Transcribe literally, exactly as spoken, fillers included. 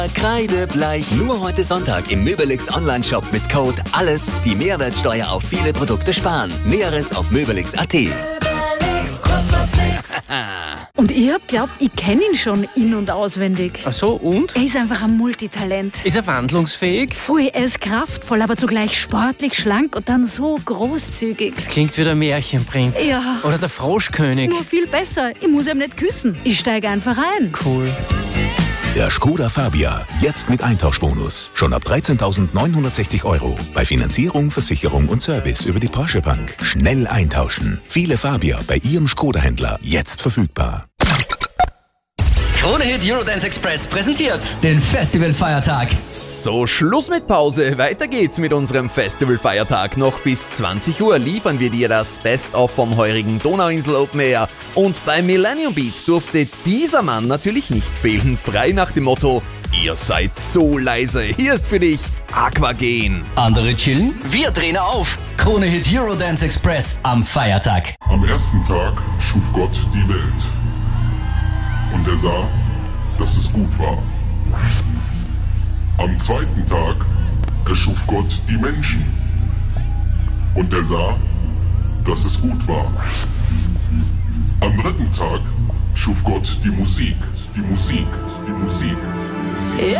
Kreidebleich. Nur heute Sonntag im Möbelix Online-Shop mit Code ALLES die Mehrwertsteuer auf viele Produkte sparen. Näheres auf möbelix punkt at. Und ich hab glaubt, ich kenne ihn schon in- und auswendig. Ach so, und? Er ist einfach ein Multitalent. Ist er wandlungsfähig? Voll, er ist kraftvoll, aber zugleich sportlich, schlank und dann so großzügig. Das klingt wie der Märchenprinz. Ja. Oder der Froschkönig. Nur viel besser. Ich muss ihm nicht küssen. Ich steige einfach ein. Cool. Der Skoda Fabia, jetzt mit Eintauschbonus. Schon ab dreizehntausendneunhundertsechzig Euro. Bei Finanzierung, Versicherung und Service über die Porsche Bank. Schnell eintauschen. Viele Fabia bei Ihrem Skoda-Händler. Jetzt verfügbar. Krone Hit Eurodance Express präsentiert den Festivalfeiertag. So, Schluss mit Pause. Weiter geht's mit unserem Festivalfeiertag. Noch bis zwanzig Uhr liefern wir dir das Best-of vom heurigen Donauinsel Open Air. Und bei Millennium Beats durfte dieser Mann natürlich nicht fehlen. Frei nach dem Motto: Ihr seid so leise. Hier ist für dich Aquagen. Andere chillen, wir drehen auf. Krone Hit Eurodance Express am Feiertag. Am ersten Tag schuf Gott die Welt. Und er sah, dass es gut war. Am zweiten Tag erschuf Gott die Menschen. Und er sah, dass es gut war. Am dritten Tag schuf Gott die Musik, die Musik, die Musik. Die Musik.